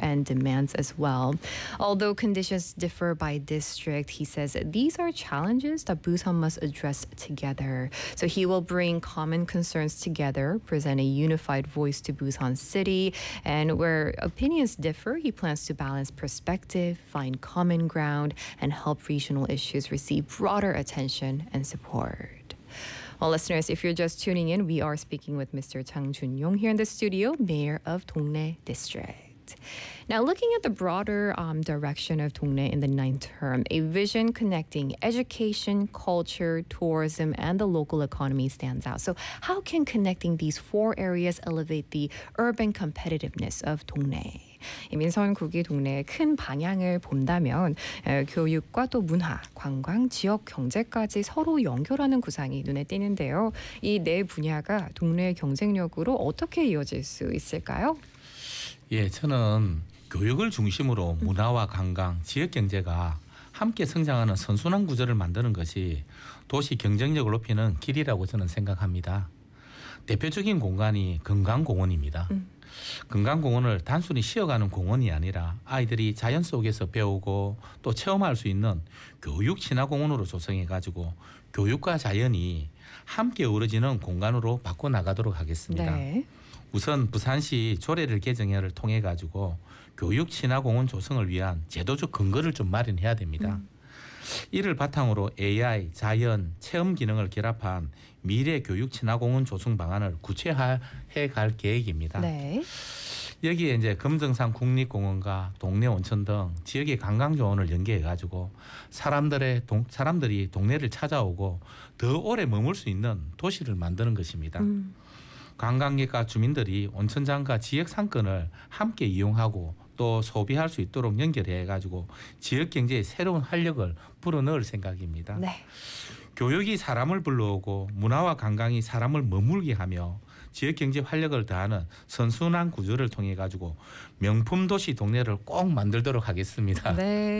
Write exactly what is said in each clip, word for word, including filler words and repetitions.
and demands as well. Although conditions differ by district, he says these are challenges that Busan must address together. So he will bring common concerns together, present a unified voice to Busan City, and where opinions differ, he plans to balance perspective, find common ground, and help regional issues receive broader attention and support. Well, listeners, if you're just tuning in, we are speaking with Mister Chang Jun-yong here in the studio, Mayor of Dongnae District. Now, looking at the broader um, direction of Dongnae in the ninth term, a vision connecting education, culture, tourism, and the local economy stands out. So how can connecting these four areas elevate the urban competitiveness of Dongnae? 민선국이 동네의 큰 방향을 본다면 교육과 또 문화, 관광, 지역 경제까지 서로 연결하는 구상이 눈에 띄는데요. 이 네 분야가 동네의 경쟁력으로 어떻게 이어질 수 있을까요? 예, 저는 교육을 중심으로 문화와 관광, 지역 경제가 함께 성장하는 선순환 구조를 만드는 것이 도시 경쟁력을 높이는 길이라고 저는 생각합니다. 대표적인 공간이 금강공원입니다. 음. 금강공원을 단순히 쉬어가는 공원이 아니라 아이들이 자연 속에서 배우고 또 체험할 수 있는 교육 친화공원으로 조성해가지고 교육과 자연이 함께 어우러지는 공간으로 바꿔나가도록 하겠습니다. 네. 우선 부산시 조례를 개정을 통해 가지고 교육 친화공원 조성을 위한 제도적 근거를 좀 마련해야 됩니다. 음. 이를 바탕으로 에이아이, 자연, 체험 기능을 결합한 미래 교육 친화공원 조성 방안을 구체화해 갈 계획입니다. 네. 여기에 이제 금정산 국립공원과 동네 온천 등 지역의 관광 조언을 연계해 가지고 사람들의 동, 사람들이 동네를 찾아오고 더 오래 머물 수 있는 도시를 만드는 것입니다. 음. 관광객과 주민들이 온천장과 지역 상권을 함께 이용하고 또 소비할 수 있도록 연결해 가지고 지역 경제에 새로운 활력을 불어넣을 생각입니다. 네. 교육이 사람을 불러오고 문화와 관광이 사람을 머물게 하며 지역 경제 활력을 더하는 선순환 구조를 통해 가지고 명품 도시 동네를 꼭 만들도록 하겠습니다. 네,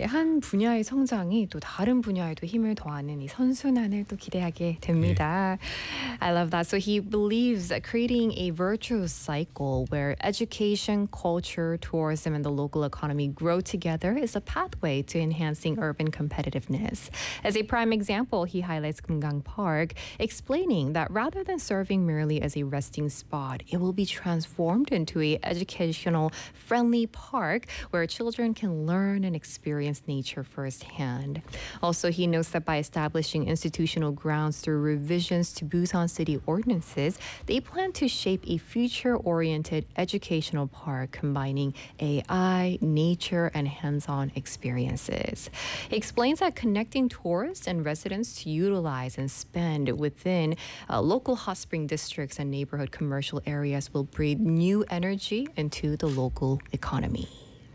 한 분야의 성장이 또 다른 분야에도 힘을 더하는 이 선순환을 또 기대하게 됩니다. 예. I love that. So he believes that creating a virtuous cycle where education, culture, tourism, and the local economy grow together is a pathway to enhancing urban competitiveness. As a prime example, he highlights Kumgang Park, explaining that rather than serving merely as a resting spot, it will be transformed into a educational friendly park where children can learn and experience nature firsthand. Also, he notes that by establishing institutional grounds through revisions to Busan city ordinances, they plan to shape a future-oriented educational park combining A I, nature, and hands-on experiences. He explains that connecting tourists and residents to utilize and spend within uh, local hot spring districts and neighborhood commercial areas will breathe new energy into the local economy.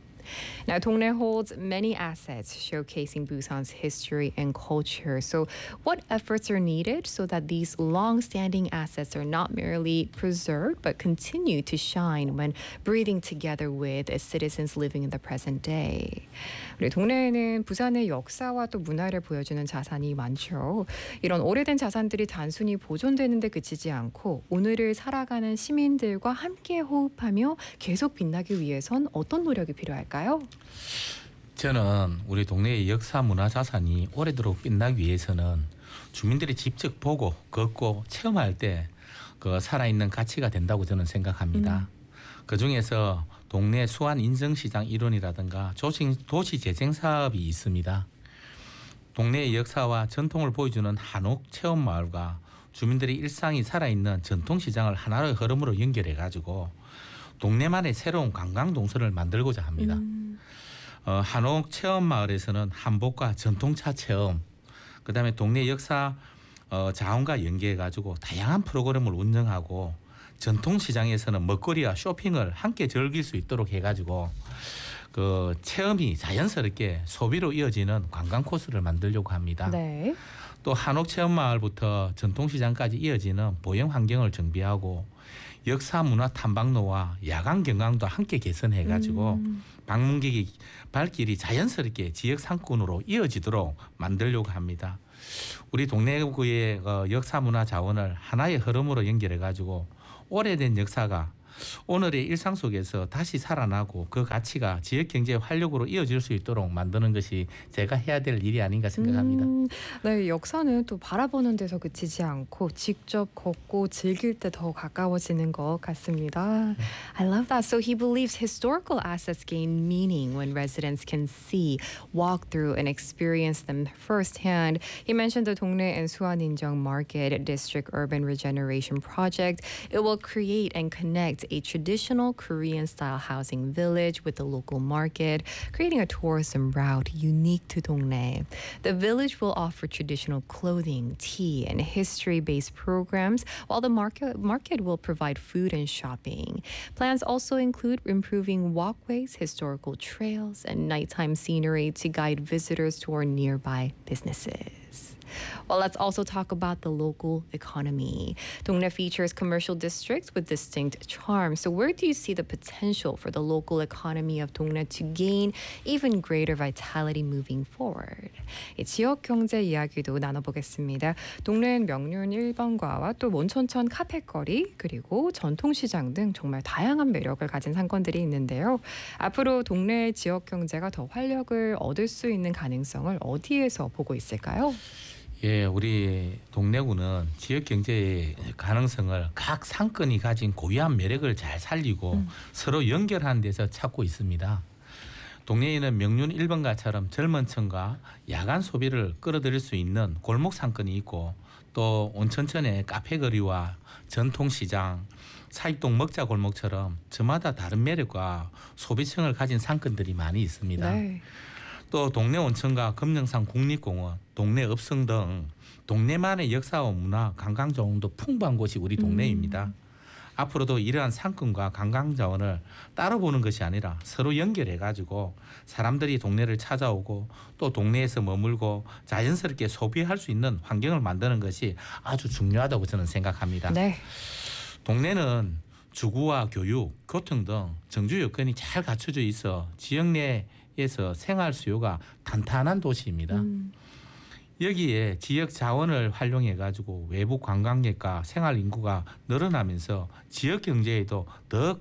Now, Dongnae holds many assets showcasing Busan's history and culture. So what efforts are needed so that these long-standing assets are not merely preserved but continue to shine when breathing together with its citizens living in the present day? 우리 동네에는 부산의 역사와 또 문화를 보여주는 자산이 많죠. 이런 오래된 자산들이 단순히 보존되는 데 그치지 않고 오늘을 살아가는 시민들과 함께 호흡하며 계속 빛나기 위해선 어떤 노력이 필요할까요? 저는 우리 동네의 역사 문화 자산이 오래도록 빛나기 위해서는 주민들이 직접 보고 걷고 체험할 때 그 살아있는 가치가 된다고 저는 생각합니다. 음. 그중에서 동네 수안 인증시장 일원이라든가 도시재생 사업이 있습니다. 동네의 역사와 전통을 보여주는 한옥 체험마을과 주민들의 일상이 살아있는 전통시장을 하나의 흐름으로 연결해가지고 동네만의 새로운 관광동선을 만들고자 합니다. 음. 어, 한옥 체험마을에서는 한복과 전통차 체험, 그 다음에 동네 역사 어, 자원과 연계해가지고 다양한 프로그램을 운영하고 전통시장에서는 먹거리와 쇼핑을 함께 즐길 수 있도록 해가지고 그 체험이 자연스럽게 소비로 이어지는 관광 코스를 만들려고 합니다. 네. 또 한옥체험마을부터 전통시장까지 이어지는 보행 환경을 정비하고 역사 문화 탐방로와 야간 경관도 함께 개선해가지고 음. 방문객이 발길이 자연스럽게 지역 상권으로 이어지도록 만들려고 합니다. 우리 동네구의 역사 문화 자원을 하나의 흐름으로 연결해가지고 오래된 역사가 오늘의 일상 속에서 다시 살아나고 그 가치가 지역 경제의 활력으로 이어질 수 있도록 만드는 것이 제가 해야 될 일이 아닌가 생각합니다. 음, 네, 역사는 또 바라보는 데서 그치지 않고 직접 걷고 즐길 때 더 가까워지는 것 같습니다. I love that. So he believes historical assets gain meaning when residents can see, walk through, and experience them firsthand. He mentioned the 동래 and 수안인정 Market District Urban Regeneration Project. It will create and connect a traditional Korean-style housing village with the local market, creating a tourism route unique to 동래. The village will offer traditional clothing, tea, and history-based programs, while the market market will provide food and shopping. Plans also include improving walkways, historical trails, and nighttime scenery to guide visitors toward nearby businesses. Well, let's also talk about the local economy. 동래 features commercial districts with distinct charm. So where do you see the potential for the local economy of 동래 to gain even greater vitality moving forward? 이 지역 경제 이야기도 나눠보겠습니다. 동래는 명륜 일 번가와 또 몬천천 카페거리 그리고 전통시장 등 정말 다양한 매력을 가진 상권들이 있는데요. 앞으로 동래의 지역 경제가 더 활력을 얻을 수 있는 가능성을 어디에서 보고 있을까요? 예, 우리 동래구는 지역 경제의 가능성을 각 상권이 가진 고유한 매력을 잘 살리고 음. 서로 연결하는 데서 찾고 있습니다. 동래에는 명륜 일 번가처럼 젊은 층과 야간 소비를 끌어들일 수 있는 골목 상권이 있고 또 온천천의 카페거리와 전통시장, 사익동 먹자 골목처럼 저마다 다른 매력과 소비층을 가진 상권들이 많이 있습니다. 네. 또 동래 온천과 금령산 국립공원, 동래 읍성 등 동래만의 역사와 문화, 관광 자원도 풍부한 곳이 우리 동래입니다. 음. 앞으로도 이러한 상권과 관광 자원을 따로 보는 것이 아니라 서로 연결해가지고 사람들이 동래를 찾아오고 또 동래에서 머물고 자연스럽게 소비할 수 있는 환경을 만드는 것이 아주 중요하다고 저는 생각합니다. 네. 동래는 주거와 교육, 교통 등 정주 여건이 잘 갖춰져 있어 지역 내에서 생활 수요가 탄탄한 도시입니다. 음. 여기에 지역 자원을 활용해 가지고 외부 관광객과 생활 인구가 늘어나면서 지역 경제에도 더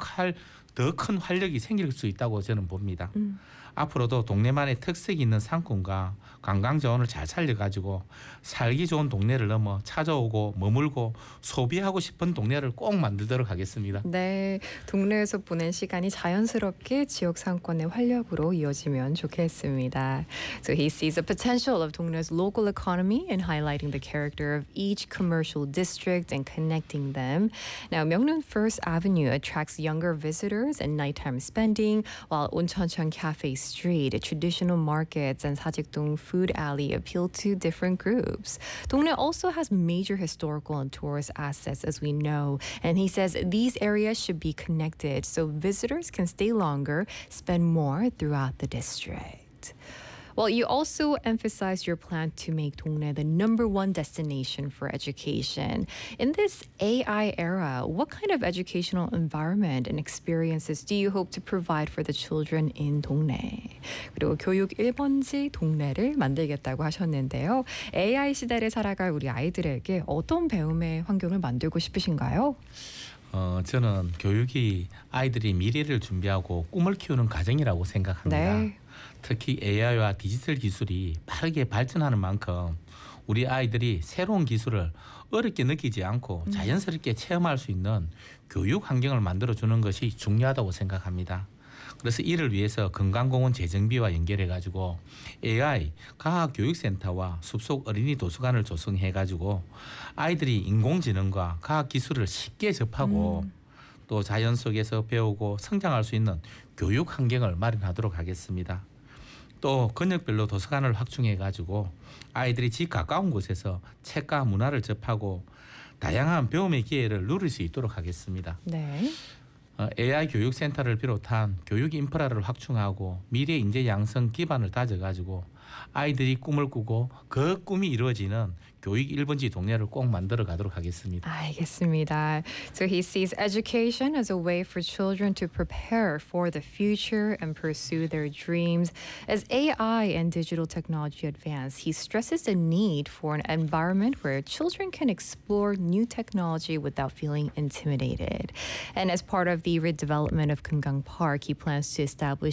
큰 활력이 생길 수 있다고 저는 봅니다. 음. 앞으로도 동네만의 특색이 있는 상권과 관광 자원을 잘 살려가지고 살기 좋은 동네를 넘어 찾아오고 머물고 소비하고 싶은 동네를 꼭 만들도록 하겠습니다. 네, 동네에서 보낸 시간이 자연스럽게 지역 상권의 활력으로 이어지면 좋겠습니다. So he sees the potential of 동네's local economy in highlighting the character of each commercial district and connecting them. Now, Myeongnon First Avenue attracts younger visitors and nighttime spending, while Oncheoncheon Cafe Street, traditional markets, and Sajikdong Food Alley appeal to different groups. 동네 also has major historical and tourist assets, as we know, and he says these areas should be connected so visitors can stay longer, spend more throughout the district. Well, you also emphasized your plan to make 동래 the number one destination for education. In this A I era, what kind of educational environment and experiences do you hope to provide for the children in 동래? 그리고 교육 일 번지 동래를 만들겠다고 하셨는데요. 에이아이 시대를 살아갈 우리 아이들에게 어떤 배움의 환경을 만들고 싶으신가요? 어, 저는 교육이 아이들이 미래를 준비하고 꿈을 키우는 과정이라고 생각합니다. 네. 특히 에이아이와 디지털 기술이 빠르게 발전하는 만큼 우리 아이들이 새로운 기술을 어렵게 느끼지 않고 자연스럽게 체험할 수 있는 교육 환경을 만들어주는 것이 중요하다고 생각합니다. 그래서 이를 위해서 건강공원 재정비와 연결해가지고 에이아이 과학교육센터와 숲속 어린이 도서관을 조성해가지고 아이들이 인공지능과 과학기술을 쉽게 접하고 음. 또 자연 속에서 배우고 성장할 수 있는 교육 환경을 마련하도록 하겠습니다. 또 권역별로 도서관을 확충해가지고 아이들이 집 가까운 곳에서 책과 문화를 접하고 다양한 배움의 기회를 누릴 수 있도록 하겠습니다. 네. 어, 에이아이 교육센터를 비롯한 교육 인프라를 확충하고 미래 인재 양성 기반을 다져가지고 아이들이 꿈을 꾸고 그 꿈이 이루어지는 교육 일 번지 동네를 꼭 만들어 가도록 하겠습니다. 알겠습니다. So he sees education as a way for children to prepare for the future and pursue their dreams. As A I and digital technology advance, he stresses the need for an environment where children can explore new technology without feeling intimidated. And as part of the redevelopment of Kumgang Park, he plans to establish